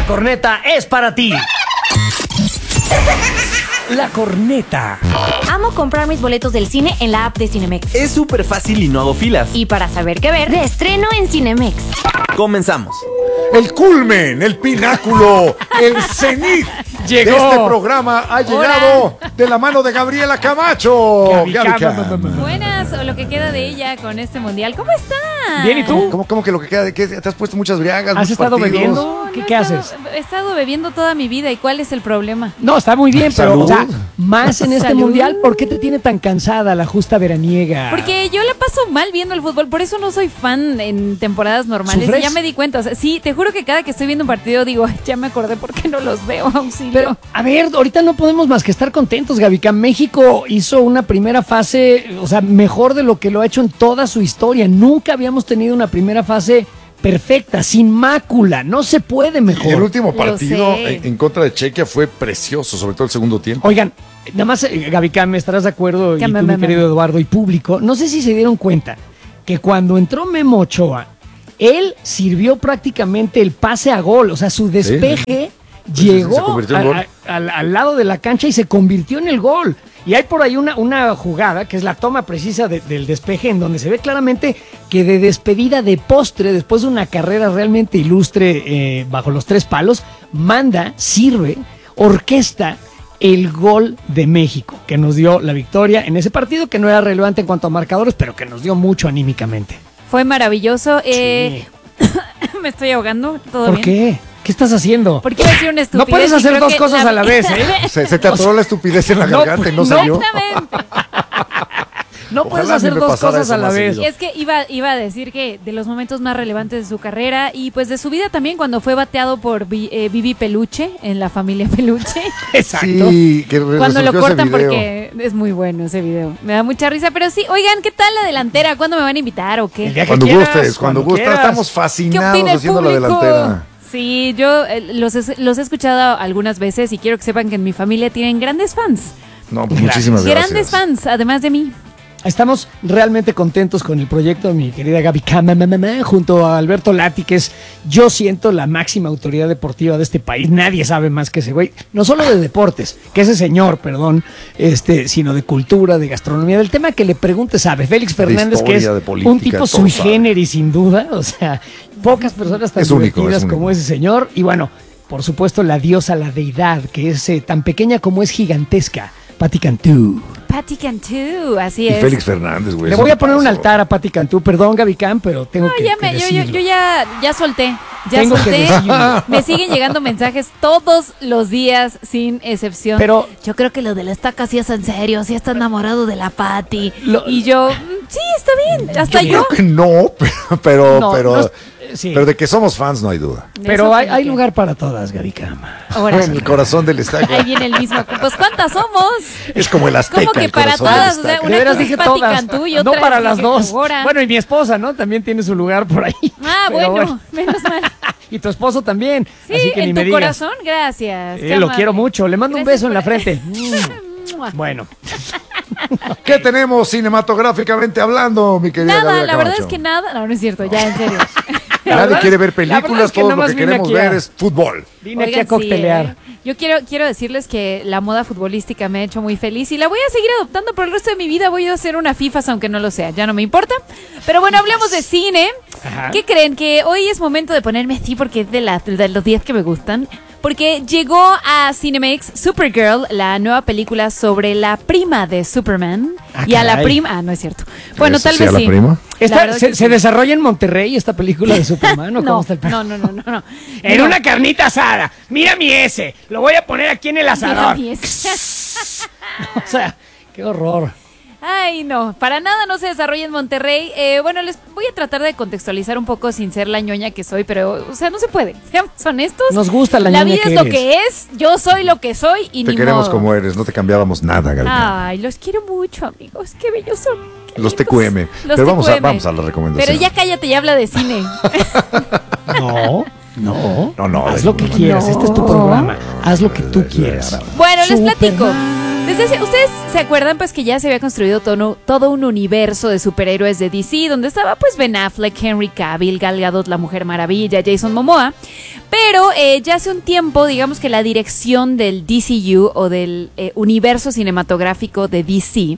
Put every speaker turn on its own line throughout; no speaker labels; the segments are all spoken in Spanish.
corneta es para ti. La corneta.
Amo comprar mis boletos del cine en la app de Cinemex.
Es súper fácil y no hago filas.
Y para saber qué ver, de estreno en Cinemex.
Comenzamos.
El culmen, el pináculo, el cenit
Llegó.
de este programa ha llegado de la mano de Gabriela Camacho. Gaby Cam.
Buenas, o lo que queda de ella con este mundial. ¿Cómo están?
Bien, ¿y tú?
¿Cómo que lo que queda de qué? ¿Te has puesto muchas briagas?
¿Has
muchos
estado
partidos?
bebiendo?
No,
¿Qué
he
haces?
He estado bebiendo toda mi vida. ¿Y cuál es el problema?
No, está muy bien, pero
Salud.
o sea, más en este
Salud.
mundial, ¿por qué te tiene tan cansada la justa veraniega?
Porque yo la paso mal viendo el fútbol. Por eso no soy fan en temporadas normales.
¿Sufres?
Y ya me di cuenta. O sea, sí, te juro que cada que estoy viendo un partido digo, "Ay, ya me acordé por qué no los veo, auxilio".
Pero, a ver, ahorita no podemos más que estar contentos, Gavica. México hizo una primera fase, o sea, mejor de lo que lo ha hecho en toda su historia. Nunca habíamos tenido una primera fase perfecta, sin mácula. No se puede mejor.
El último
Lo
partido
sé.
en contra de Chequia fue precioso, sobre todo el segundo tiempo.
Oigan, nada más, Gavica, me estarás de acuerdo, y
Que
tú,
me-
mi
me-
querido Eduardo, y público, no sé si se dieron cuenta que cuando entró Memo Ochoa, él sirvió prácticamente el pase a gol, o sea, su despeje
Se
llegó
convirtió en gol.
al lado de la cancha y se convirtió en el gol. Y hay por ahí una jugada que es la toma precisa del despeje, en donde se ve claramente que de despedida de postre, después de una carrera realmente ilustre bajo los tres palos, sirve, orquesta el gol de México, que nos dio la victoria en ese partido, que no era relevante en cuanto a marcadores, pero que nos dio mucho anímicamente.
Fue maravilloso.
Sí.
Me estoy ahogando. ¿Todo
¿Por
bien?
qué? ¿Qué estás haciendo?
Porque iba a decir una estupidez.
No puedes
y
hacer
creo
dos
que
cosas a la vez, ¿eh?
Se te atoró la estupidez en la
No,
garganta y no
no.
salió.
Exactamente.
No
Ojalá
puedes
a mí
hacer
me
dos
pasara
cosas
eso
a la
más
vez.
seguido.
Y es que iba a decir que de los momentos más relevantes de su carrera y pues de su vida también, cuando fue bateado por Vivi Peluche en la familia Peluche.
Exacto.
Sí, que
Cuando lo
resurgió ese
cortan
video.
porque es muy bueno ese video. Me da mucha risa, pero sí, oigan, ¿qué tal la delantera? ¿Cuándo me van a invitar o
El
qué?
día que
Cuando
quieras,
gustes, cuando gustes.
quieras.
Estamos
¿Qué
fascinados
opina el
haciendo la
público?
delantera.
Sí, yo los he escuchado algunas veces y quiero que sepan que en mi familia tienen grandes fans.
No, pues muchísimas gracias.
Grandes fans, además de mí.
Estamos realmente contentos con el proyecto de mi querida Gaby Cam, junto a Alberto Lati, que es, yo siento, la máxima autoridad deportiva de este país. Nadie sabe más que ese güey, no solo de deportes, que ese señor, perdón, sino de cultura, de gastronomía, del tema que le pregunte sabe. Félix Fernández, que es
historia, de política,
un tipo
todo
sui
sabe.
generis, sin duda, o sea, pocas personas tan
Es único,
divertidas
es único.
como ese señor. Y bueno, por supuesto, la diosa, la deidad, que es tan pequeña como es gigantesca, Patti Cantú.
Patti Cantú, así
Y
es.
Félix Fernández, güey.
Le
es
voy a poner un
tipazo.
altar a Patti Cantú. Perdón, Gaby Cam, pero tengo
No,
que,
ya
que
yo
decirlo.
ya solté. Ya
Tengo que
solté.
decirlo.
Me siguen llegando mensajes todos los días, sin excepción.
Pero-
yo creo que lo de la estaca sí es en serio, sí está enamorado de la Patti.
Lo-
Y yo, sí, está bien. Hasta yo.
Creo que no, pero,
No,
pero,
no es- sí.
pero de que somos fans no hay duda.
Pero
Eso
hay
como que-
lugar para todas, Gaby Cam.
Ahora,
En el corazón del estadio.
ahí viene el mismo. Pues, ¿cuántas somos?
Es como el azteca.
¿Cómo que
el
para
corazón del
todas? O sea,
estadio.
una
De veras
cosa
dije
es Patti
todas.
Cantú y
No
otra
para
es
las
que
dos.
ahora.
Bueno, y mi esposa, ¿no? También tiene su lugar por ahí.
Ah,
Pero
bueno, menos mal.
Y tu esposo también.
Sí,
Así que ni
en
me
tu
digas.
corazón, gracias. Qué
Lo
amable.
quiero mucho. Le mando un
Gracias
beso en la
por-
frente.
Mua.
Bueno.
¿Qué tenemos cinematográficamente hablando, mi querida
Nada,
Gabriela
la verdad
Camacho?
es que nada. No, no es cierto, ya en serio.
La
Nadie
verdad
quiere
es-
ver
la verdad
películas,
es que
todo
nada
lo
más
que
vine
queremos
aquí a-
ver es fútbol.
Vine aquí
Oigan,
a coctelear.
sí, Yo quiero decirles que la moda futbolística me ha hecho muy feliz y la voy a seguir adoptando por el resto de mi vida. Voy a hacer una FIFA, aunque no lo sea, ya no me importa. Pero bueno, hablemos de cine.
Ajá.
¿Qué creen? Que hoy es momento de ponerme así porque es de los 10 que me gustan. Porque llegó a Cinemex Supergirl, la nueva película sobre la prima de Superman.
Ah,
Y a la
caray.
prima... Ah, no es cierto. Bueno,
¿Eso
tal
sí
vez
a la
sí.
prima?
La verdad
¿Se,
que
se
sí.
desarrolla en Monterrey esta película de Superman o cómo
No,
está el pedo?
no.
En
No.
una carnita asada. Mira mi S. Lo voy a poner aquí en el asador.
Mira, mi-
O sea, qué horror.
Ay, no, para nada no se desarrolla en Monterrey. Bueno, les voy a tratar de contextualizar un poco sin ser la ñoña que soy, pero, o sea, no se puede. Seamos honestos.
Nos gusta la
La
ñoña
vida
que
es lo
eres.
que es, yo soy lo que soy y
Te
ni
queremos
modo.
como eres, no te cambiábamos nada, Gabriela.
Ay, los quiero mucho, amigos. Qué bellos son. Qué
Los
lindos.
TQM.
Los
Pero vamos a
TQM.
la recomendación.
Pero ya cállate y habla de cine.
No, no.
No,
Haz
de
lo que
ninguna
quieras.
manera.
Este es tu programa. Haz lo que tú quieras.
Bueno, les
Superman.
platico. Ustedes se acuerdan pues que ya se había construido todo un universo de superhéroes de DC, donde estaba pues Ben Affleck, Henry Cavill, Gal Gadot, la Mujer Maravilla, Jason Momoa, pero ya hace un tiempo, digamos que la dirección del DCU o del universo cinematográfico de DC,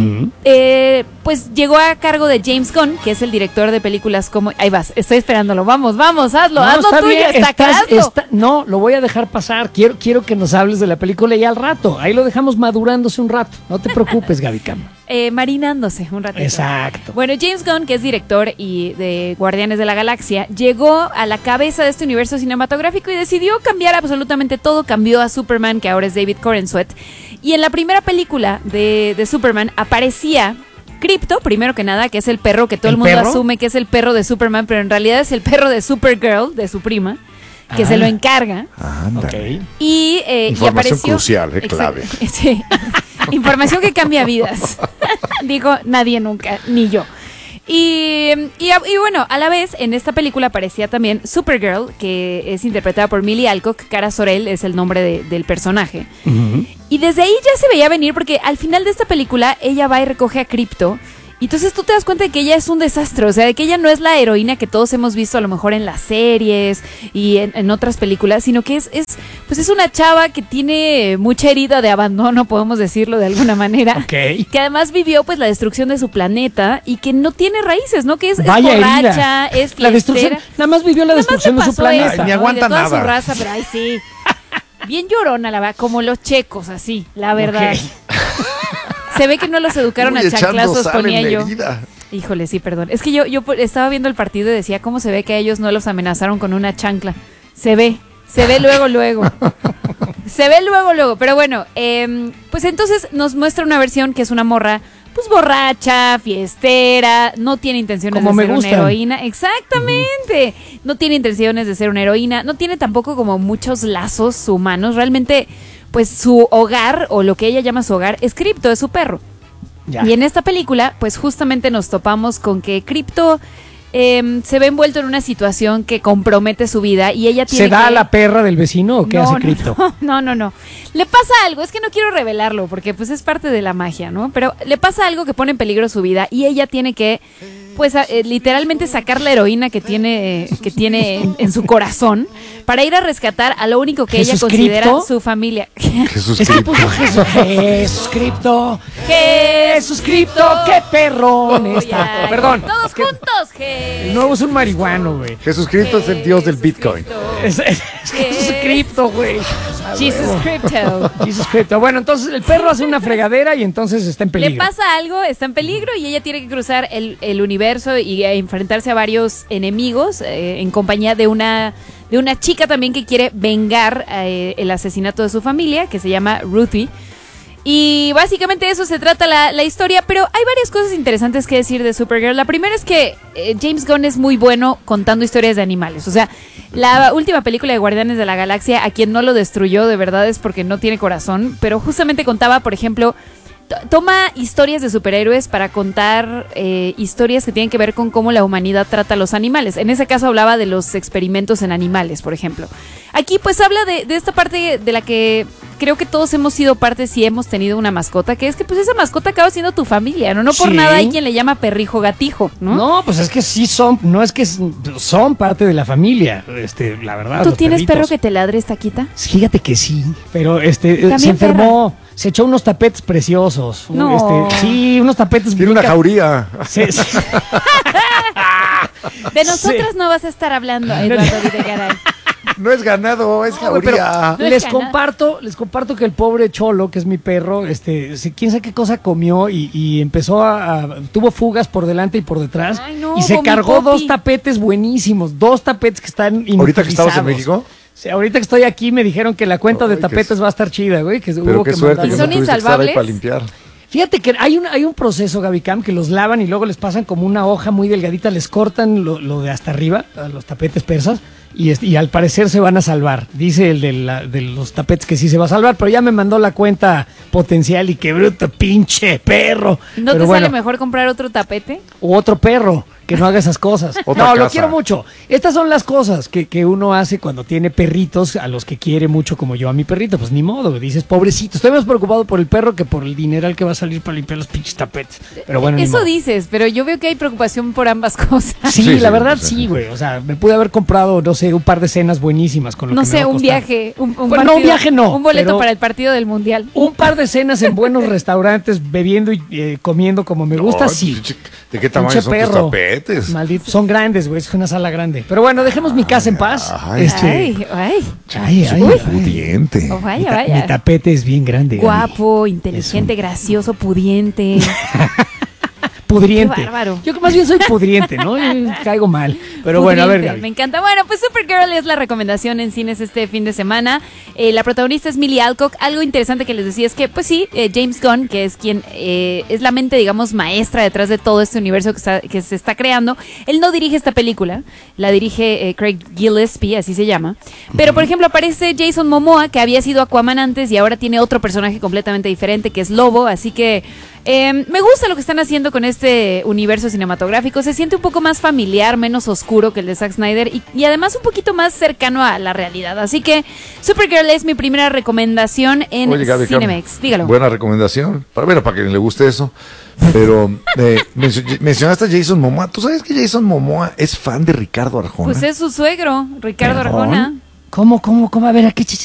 pues llegó a cargo de James Gunn, que es el director de películas como... Ahí vas, estoy esperándolo, vamos, hazlo tuyo,
bien,
hazlo.
No, lo voy a dejar pasar, quiero que nos hables de la película y al rato, ahí lo dejamos madurándose un rato, no te preocupes, Gaby Cama.
Marinándose un ratito.
Exacto.
Bueno, James Gunn, que es director y de Guardianes de la Galaxia, llegó a la cabeza de este universo cinematográfico y decidió cambiar absolutamente todo. Cambió a Superman, que ahora es David Corenswet. Y en la primera película de Superman aparecía Krypto, primero que nada, que es el perro que todo el mundo asume que es el perro de Superman, pero en realidad es el perro de Supergirl, de su prima, que se lo encarga.
Okay.
Y
información
apareció,
crucial, clave.
Sí. Información que cambia vidas. Digo, nadie nunca, ni yo. Y bueno, a la vez, en esta película aparecía también Supergirl, que es interpretada por Millie Alcock. Kara Zor-El es el nombre del personaje. Y desde ahí ya se veía venir, porque al final de esta película ella va y recoge a Krypto. Y entonces tú te das cuenta de que ella es un desastre, o sea, de que ella no es la heroína que todos hemos visto a lo mejor en las series y en otras películas, sino que es una chava que tiene mucha herida de abandono, podemos decirlo de alguna manera, que además vivió pues la destrucción de su planeta y que no tiene raíces, ¿no? Que es borracha, es fiestera.
La destrucción, nada más vivió la destrucción de su planeta.
Ay, ni aguanta
de toda
nada.
Su raza, pero ay sí, bien llorona la verdad, como los checos así, la verdad. Se ve que no los educaron a chanclazos, ponía yo. Híjole, sí, perdón. Es que yo estaba viendo el partido y decía cómo se ve que a ellos no los amenazaron con una chancla. Se ve luego. Se ve luego. Pero bueno, pues entonces nos muestra una versión que es una morra, pues borracha, fiestera, no tiene intenciones de ser una heroína. Exactamente. No tiene intenciones de ser una heroína. No tiene tampoco como muchos lazos humanos. Realmente, pues su hogar, o lo que ella llama su hogar, es Krypto, es su perro. Ya. Y en esta película, pues justamente nos topamos con que Krypto se ve envuelto en una situación que compromete su vida y ella tiene
¿Se da a la perra del vecino o qué hace Krypto?
No. Le pasa algo, es que no quiero revelarlo porque pues es parte de la magia, ¿no? Pero le pasa algo que pone en peligro su vida y ella tiene que, pues literalmente sacar la heroína que tiene en su corazón para ir a rescatar a lo único que ella considera su familia.
Jesús
Krypto, qué perrón está. Perdón.
Todos juntos,
el nuevo es un marihuano, güey.
Jesús Krypto es el dios del Bitcoin.
Es Jesús Krypto, güey.
Jesus
Krypto. Bueno, entonces el perro hace una fregadera y entonces está en peligro.
Le pasa algo, está en peligro y ella tiene que cruzar el universo y enfrentarse a varios enemigos en compañía de una chica también que quiere vengar el asesinato de su familia, que se llama Ruthie. Y básicamente de eso se trata la historia, pero hay varias cosas interesantes que decir de Supergirl. La primera es que James Gunn es muy bueno contando historias de animales. O sea, la última película de Guardianes de la Galaxia, a quien no lo destruyó de verdad es porque no tiene corazón, pero justamente contaba, por ejemplo, toma historias de superhéroes para contar historias que tienen que ver con cómo la humanidad trata a los animales. En ese caso hablaba de los experimentos en animales, por ejemplo. Aquí pues habla de esta parte de la que creo que todos hemos sido parte si hemos tenido una mascota, que es que pues esa mascota acaba siendo tu familia, ¿no? No por nada hay quien le llama perrijo gatijo, ¿no?
No, pues es que sí no es que son parte de la familia, la verdad.
¿Tú tienes perro que te ladre, Taquita?
Fíjate que sí, pero se enfermó. Perra. Se echó unos tapetes preciosos.
No.
Sí, unos tapetes.
Tiene una jauría.
Sí.
De nosotras no vas a estar hablando, Eduardo Videgaray.
No es ganado, es jauría.
No les comparto que el pobre Cholo, que es mi perro, quién sabe qué cosa comió y empezó tuvo fugas por delante y por detrás.
Ay, no,
y se cargó 2 tapetes buenísimos, 2 tapetes que están inutilizados.
¿Ahorita que estabas en México?
Sí, ahorita que estoy aquí me dijeron que la cuenta de tapetes va a estar chida, güey.
Pero qué suerte que no tuviste que estar ahí para limpiar.
Fíjate que hay un proceso, Gaby Cam, que los lavan y luego les pasan como una hoja muy delgadita, les cortan lo de hasta arriba, los tapetes persas, y al parecer se van a salvar. Dice el de los tapetes que sí se va a salvar, pero ya me mandó la cuenta potencial y qué bruto, pinche perro.
¿No te sale mejor comprar otro tapete?
O otro perro. que no haga esas cosas.
Otra
No, lo
casa.
quiero mucho. Estas son las cosas que uno hace cuando tiene perritos a los que quiere mucho, como yo a mi perrito. Pues ni modo, dices, pobrecito, estoy más preocupado por el perro que por el dineral que va a salir para limpiar los pinches tapetes. Pero bueno, ni
Eso
modo.
dices, pero yo veo que hay preocupación por ambas cosas.
Sí,
Sí,
la
sí,
verdad
sí.
sí, güey. O sea, me pude haber comprado, no sé, un par de cenas buenísimas con lo
No
que me
sé,
va a
un
costar.
viaje, un
Bueno, no,
partido,
un viaje no,
un boleto
pero-
para el partido del Mundial.
Un par de cenas en buenos restaurantes, bebiendo y comiendo como me gusta,
Ay,
sí.
pinche, ¿de qué tamaño
Pinche
son tus
perro.
tapetes?
Maldito, son grandes, güey, es una sala grande. Pero bueno, dejemos mi casa en paz.
Ay.
Ay, ay.
Súper pudiente.
Oh,
Mi,
vaya,
mi
vaya.
tapete es bien grande. Gaby.
Guapo, inteligente, gracioso, pudiente.
Pudriente.
Qué bárbaro.
Yo que más bien soy pudriente, ¿no? Yo caigo mal. Pero bueno, a ver,
Pudiente,
Gaby.
me encanta. Bueno, pues Supergirl es la recomendación en cines este fin de semana. La protagonista es Millie Alcock. Algo interesante que les decía es que, pues sí, James Gunn, que es quien es la mente, digamos, maestra detrás de todo este universo que se está creando, él no dirige esta película, la dirige Craig Gillespie, así se llama. Pero, por ejemplo, aparece Jason Momoa, que había sido Aquaman antes y ahora tiene otro personaje completamente diferente, que es Lobo, así que me gusta lo que están haciendo con este universo cinematográfico. Se siente un poco más familiar, menos oscuro que el de Zack Snyder y además un poquito más cercano a la realidad. Así que Supergirl es mi primera recomendación en
Oye, Gaby,
Cinemex. Dígalo.
buena recomendación. Para quien le guste eso. Pero mencionaste a Jason Momoa. ¿Tú sabes que Jason Momoa es fan de Ricardo Arjona?
Pues es su suegro, Ricardo
¿Perdón?
Arjona.
¿Cómo? A ver, ¿a qué